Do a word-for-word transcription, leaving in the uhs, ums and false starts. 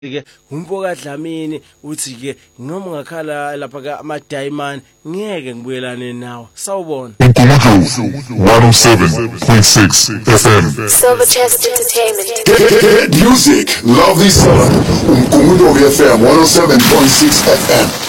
ke umpoka Dlamini uthi ke noma ngakhala lapha ka ama Diamond ngeke ngibuyelane nawe sawubona one oh seven point six F M Silverchest Entertainment. Get music, love this song. Umkhumbulo F M one oh seven point six F M.